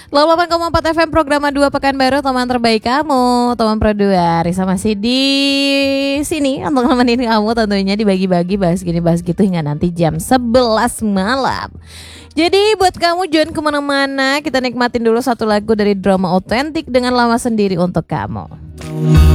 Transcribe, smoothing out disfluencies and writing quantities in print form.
88,4 FM program 2 Pekanbaru, teman terbaik kamu. Teman Pro 2 Risa masih di sini untuk nemenin kamu tentunya dibagi-bagi bahas gini bahas gitu hingga nanti jam 11 malam. Jadi buat kamu jangan kemana-mana, kita nikmatin dulu satu lagu dari Drama Otentik dengan Lama Sendiri untuk kamu.